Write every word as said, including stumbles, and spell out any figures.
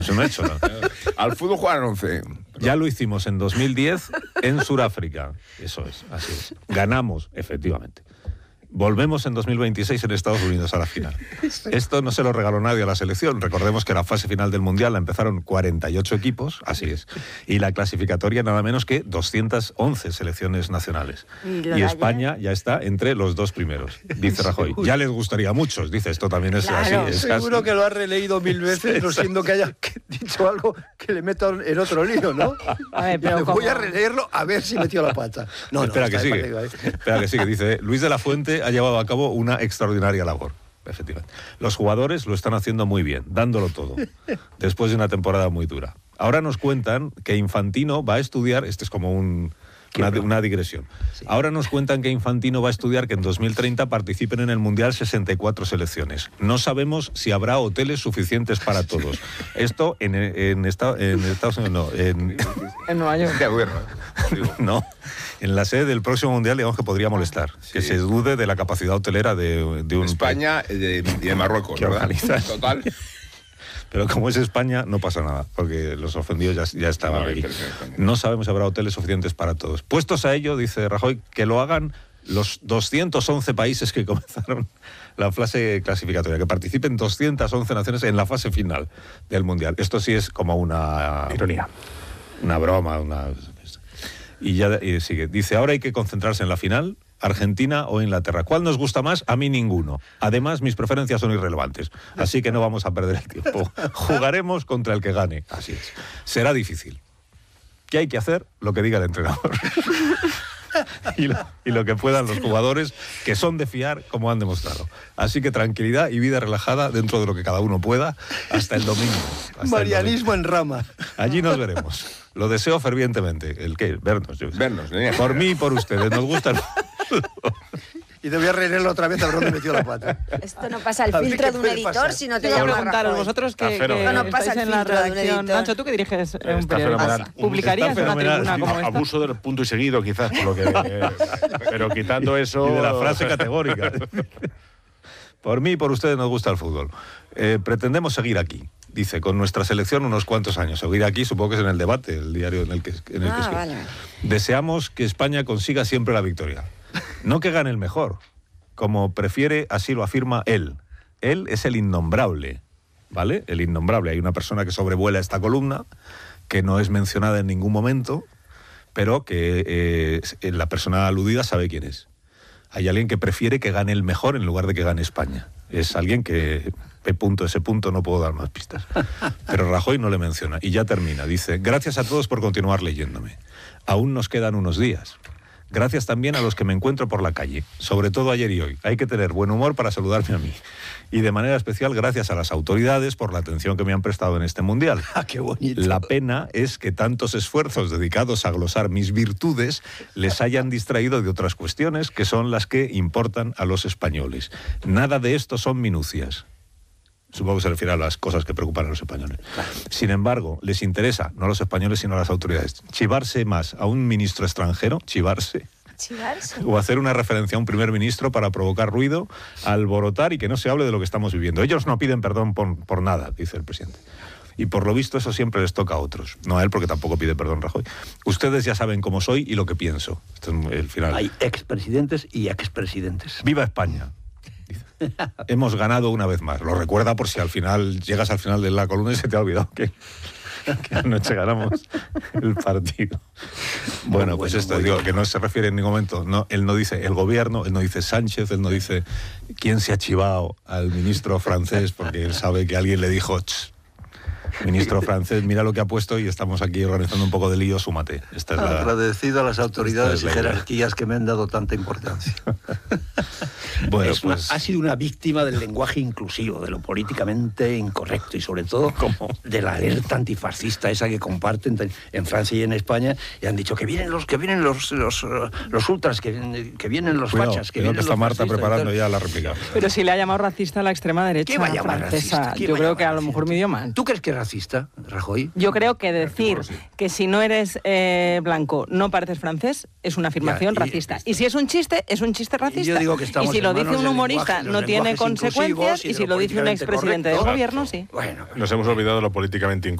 Es un hecho, ¿no? Al fútbol juegan once. Ya lo hicimos en dos mil diez en Sudáfrica. Eso es, así es. Ganamos, efectivamente. Volvemos en dos mil veintiséis en Estados Unidos a la final. Esto no se lo regaló nadie a la selección. Recordemos que la fase final del Mundial la empezaron cuarenta y ocho equipos, así es. Y la clasificatoria nada menos que doscientas once selecciones nacionales. Y, y España ya está entre los dos primeros, dice Rajoy. Ya les gustaría a muchos, dice, esto también es claro. así. Es Seguro casi... que lo ha releído mil veces, no siendo que haya dicho algo que le meto en otro lío, ¿no? A ver, pero voy ¿cómo? a releerlo a ver si metió la pata. No, espera, no, que sigue. partido, ¿eh? Espera que sigue. Dice, Luis de la Fuente ha llevado a cabo una extraordinaria labor. Efectivamente. Los jugadores lo están haciendo muy bien, dándolo todo, después de una temporada muy dura. Ahora nos cuentan que Infantino va a estudiar, este es como un, una, una digresión, sí. Ahora nos cuentan que Infantino va a estudiar que en dos mil treinta participen en el Mundial sesenta y cuatro selecciones. No sabemos si habrá hoteles suficientes para todos. Esto en, en, esta, en Estados Unidos, no, en, en Nueva York. De gobierno, ¿eh? No. En la sede del próximo Mundial, digamos que podría molestar. Sí. Que se dude de la capacidad hotelera de, de un... España y de, de Marruecos, ¿verdad? Total. Pero como es España, no pasa nada, porque los ofendidos ya, ya estaban ahí. No sabemos si habrá hoteles suficientes para todos. Puestos a ello, dice Rajoy, que lo hagan los doscientos once países que comenzaron la fase clasificatoria, que participen doscientas once naciones en la fase final del Mundial. Esto sí es como una... ironía. Una broma, una... Y ya y sigue. Dice, ahora hay que concentrarse en la final, Argentina o Inglaterra. ¿Cuál nos gusta más? A mí ninguno. Además, mis preferencias son irrelevantes. Así que no vamos a perder el tiempo. Jugaremos contra el que gane. Así es. Será difícil. ¿Qué hay que hacer? Lo que diga el entrenador. y, lo, y lo que puedan los jugadores, que son de fiar, como han demostrado. Así que tranquilidad y vida relajada dentro de lo que cada uno pueda hasta el domingo. Hasta Marianismo el domingo. en rama. Allí nos veremos. Lo deseo fervientemente. ¿El qué? Vernos. Yo Vernos. Por mí y por ustedes. Nos gusta el... Y te voy a releerlo otra vez a ver dónde metió la pata. Esto no pasa el filtro de un editor pasar? si no te Te voy a llama preguntaros Rajoy. vosotros que, que no, no pasa estáis el en la filtro de un redacción. editor. Nacho, tú que diriges un Está periódico, fenomenal. ¿publicarías Está una fenomenal. tribuna como esta? Abuso del punto y seguido, quizás, por lo que, eh, pero quitando eso... Y de la frase categórica. Por mí y por ustedes nos gusta el fútbol. Eh, pretendemos seguir aquí, dice, con nuestra selección unos cuantos años. Seguir aquí, supongo que es en el debate, el diario en el que, en el ah, que es que... vale. Deseamos que España consiga siempre la victoria. No que gane el mejor, como prefiere, así lo afirma él. Él es el innombrable, ¿vale? El innombrable. Hay una persona que sobrevuela esta columna, que no es mencionada en ningún momento, pero que eh, la persona aludida sabe quién es. Hay alguien que prefiere que gane el mejor en lugar de que gane España. Es alguien que, P punto, ese punto, no puedo dar más pistas. Pero Rajoy no le menciona. Y ya termina. Dice, gracias a todos por continuar leyéndome. Aún nos quedan unos días. Gracias también a los que me encuentro por la calle, sobre todo ayer y hoy. Hay que tener buen humor para saludarme a mí. Y de manera especial, gracias a las autoridades por la atención que me han prestado en este Mundial. Ah, qué bonito. La pena es que tantos esfuerzos dedicados a glosar mis virtudes les hayan distraído de otras cuestiones que son las que importan a los españoles. Nada de esto son minucias. Supongo que se refiere a las cosas que preocupan a los españoles. Sin embargo, les interesa, no a los españoles, sino a las autoridades, chivarse más a un ministro extranjero, chivarse, Chivarse. o hacer una referencia a un primer ministro para provocar ruido, alborotar y que no se hable de lo que estamos viviendo. Ellos no piden perdón por, por nada, dice el presidente. Y por lo visto eso siempre les toca a otros. No a él, porque tampoco pide perdón Rajoy. Ustedes ya saben cómo soy y lo que pienso. Este es el final. Hay expresidentes y expresidentes. ¡Viva España! Hemos ganado una vez más. Lo recuerda por si al final llegas al final de la columna y se te ha olvidado que, que anoche ganamos el partido. Bueno, pues esto, digo, que no se refiere en ningún momento. No, él no dice el gobierno, él no dice Sánchez, él no dice quién se ha chivado al ministro francés, porque él sabe que alguien le dijo, ministro francés, mira lo que ha puesto y estamos aquí organizando un poco de lío, súmate. Esta es la, agradecido a las autoridades y la jerarquías que me han dado tanta importancia. Bueno, es una, pues... ha sido una víctima del lenguaje inclusivo, de lo políticamente incorrecto y sobre todo ¿Cómo? de la alerta antifascista esa que comparten en Francia y en España, y han dicho que vienen los que vienen los los, los ultras, que, que vienen los Cuidado, fachas, que creo vienen que está los Marta fascistas, preparando ya la réplica. Pero si le ha llamado racista a la extrema derecha ¿Qué va a llamar francesa, racista? ¿Qué yo va a creo llamar que a lo racista? mejor me dio mal. ¿Tú crees que es racista, Rajoy? Yo creo que decir que si no eres eh, blanco no pareces francés es una afirmación Ya, y- racista. Y si es un chiste, es un chiste racista. Yo digo que estamos somos si lo dice hermanos un del humorista lenguaje, no los tiene lenguajes inclusivos consecuencias, y de si lo lo dice un políticamente expresidente del correcto. gobierno, sí. Bueno, Nos hemos olvidado de lo políticamente incorrecto.